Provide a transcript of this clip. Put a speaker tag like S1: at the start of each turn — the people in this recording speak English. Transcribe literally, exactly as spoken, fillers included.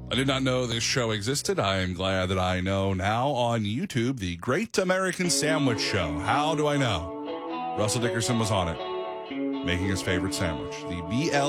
S1: I did not know this show existed. I am glad that I know now on YouTube, The Great American Sandwich Show. How do I know? Russell Dickerson was on it, making his favorite sandwich, the B L